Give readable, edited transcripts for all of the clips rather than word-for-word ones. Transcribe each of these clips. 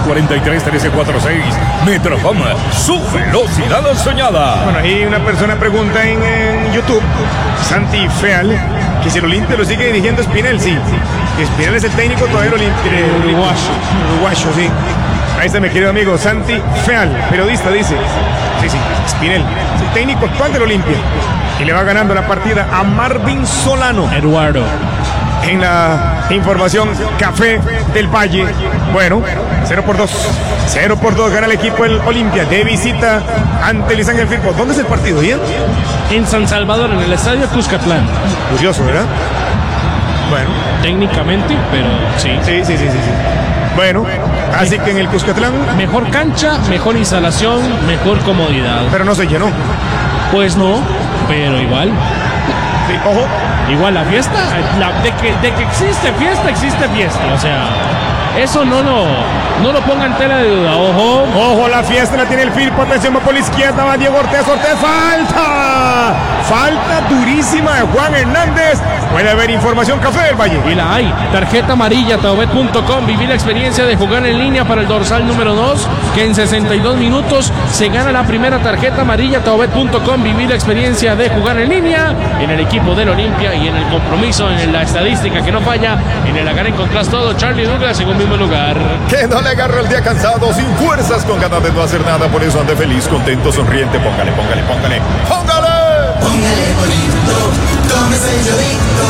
243-1346. Metrofom, su velocidad soñada. Bueno, ahí una persona pregunta en YouTube, Santi Feal, que si el Olimpia lo sigue dirigiendo Espinel, sí. Espinel es el técnico todavía del Olimpia. Uruguayo, sí. Ahí está mi querido amigo Santi Feal, periodista, dice. Sí, Espinel, es el técnico actual del Olimpia. Y le va ganando la partida a Marvin Solano. Eduardo. En la información Café del Valle. Bueno, 0-2. 0-2 gana el equipo el Olimpia de visita ante Luis Ángel Firpo. ¿Dónde es el partido, Ian? En San Salvador, en el estadio Cuscatlán. Curioso, ¿verdad? Bueno. Técnicamente, pero sí. Sí. Bueno, así que en el Cuscatlán. Mejor cancha, mejor instalación, mejor comodidad. Pero no se llenó. Pues no, pero igual. Sí, ojo. Igual la fiesta, de que existe fiesta. O sea, eso no lo ponga en tela de duda. Ojo, la fiesta la tiene el Firpo. Atención, va por la izquierda, va Diego Ortiz. Falta durísima de Juan Hernández. Puede haber información Café del Valle. Y la hay. Tarjeta amarilla, taobet.com. Vivir la experiencia de jugar en línea para el dorsal número 2, que en 62 minutos se gana la primera tarjeta amarilla. Taobet.com. Vivir la experiencia de jugar en línea en el equipo del Olimpia y en el compromiso, en la estadística que no falla. En el agarre encontrás todo. Charlie Douglas en un mismo lugar. Que no le agarre el día cansado, sin fuerzas, con ganas de no hacer nada. Por eso ande feliz, contento, sonriente. Póngale. Póngale bonito, tómese el yodito.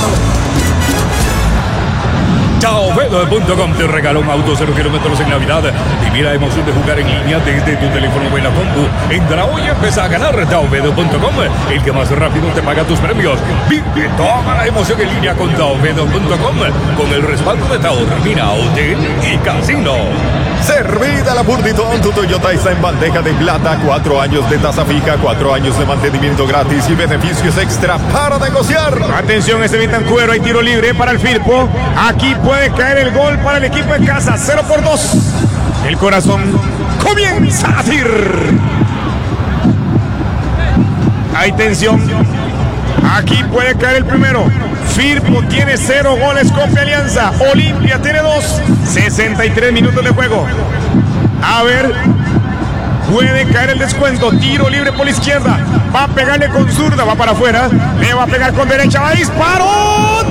Taobet.com te regala un auto 0 kilómetros en Navidad. Viví la emoción de jugar en línea desde tu teléfono o en la compu. Entra hoy y empieza a ganar. Taobet.com, el que más rápido te paga tus premios. Vive toda la emoción en línea con Taobet.com, con el respaldo de Taormina Hotel y Casino. Servida la Burditon, tu Toyota está en bandeja de plata. 4 años de tasa fija, 4 años de mantenimiento gratis y beneficios extra para negociar. Atención, Vitancuero, hay tiro libre para el Firpo. Aquí puede caer el gol para el equipo de casa. 0-2. El corazón comienza a latir. Hay tensión. Aquí puede caer el primero. Firpo tiene 0 goles con Alianza. Olimpia tiene 2. 63 minutos de juego. A ver. Puede caer el descuento. Tiro libre por la izquierda. Va a pegarle con zurda. Va para afuera. Le va a pegar con derecha. Va a disparo.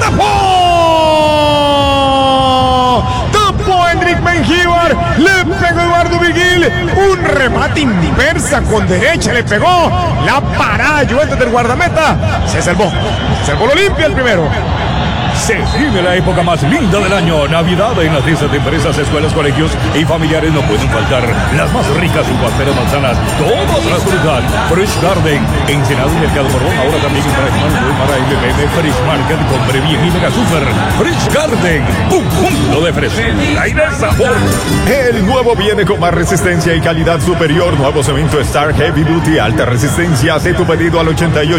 Tapó Hendrik Mengíbar. Le pegó Eduardo Virgil. Un remate inversa con derecha. Le pegó. La parada Juventus del guardameta. Se salvó el Olimpia el primero. Se vive la época más linda del año, Navidad. En las fiestas de empresas, escuelas, colegios y familiares no pueden faltar las más ricas uvas, pero manzanas, todas las frutas. Fresh Garden, Ensenada y Mercado Borbón, ahora también para MPM, Fresh Market, compre bien y mega super. Fresh Garden, un mundo de frescura y de sabor. El nuevo viene con más resistencia y calidad superior. Nuevo cemento Star Heavy Duty, alta resistencia. Hace tu pedido al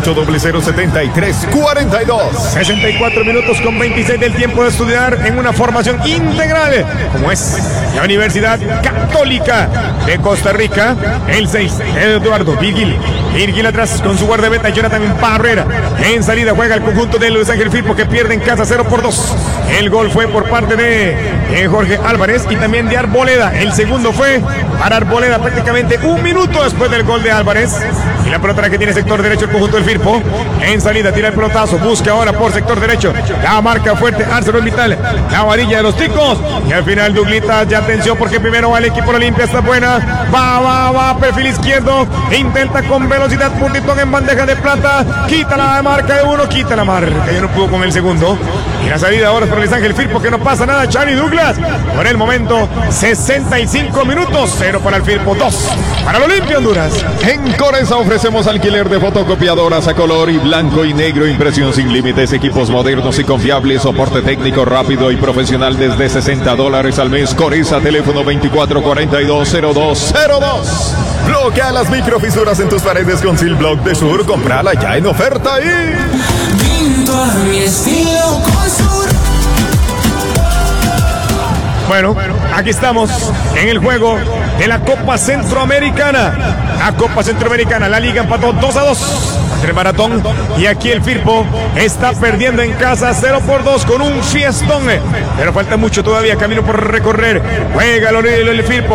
88007342. 64 minutos con 26 del tiempo de estudiar en una formación integral, como es la Universidad Católica de Costa Rica. El 6, Eduardo Virgil atrás con su guardameta Jonathan Barrera. En salida juega el conjunto de Luis Ángel Firpo, que pierde en casa 0-2. El gol fue por parte de Jorge Álvarez y también de Arboleda. El segundo fue para Arboleda prácticamente un minuto después del gol de Álvarez. Y la pelota que tiene sector derecho el conjunto del Firpo. En salida tira el pelotazo, busca ahora por sector derecho. La marca fuerte ArcelorMittal, la varilla de los ticos. Y al final Duglita, ya atención porque primero va el equipo de Olimpia, está buena. Va, perfil izquierdo. Intenta con velocidad Burditon en bandeja de plata. Quita la marca de uno, quita la marca. Ya no pudo con el segundo. Y la salida ahora es por Luis Ángel Firpo, que no pasa nada. Charlie Douglas. Por el momento, 65 minutos. 0 para el Firpo, 2 para el Olimpia Honduras. En Coresa ofrecemos alquiler de fotocopiadoras a color y blanco y negro, impresión sin límites, equipos modernos y confiables, soporte técnico rápido y profesional desde $60 al mes. Coresa, teléfono 24420202. Bloquea las microfisuras en tus paredes con Silblock de Sur. Comprala ya en oferta y Pinto a mi estilo con Sur. Bueno, aquí estamos en el juego de la Copa Centroamericana. La Copa Centroamericana, la Liga empató 2-2 entre Maratón y aquí el Firpo está perdiendo en casa 0-2 con un fiestón. Pero falta mucho todavía, camino por recorrer. Juega el Firpo.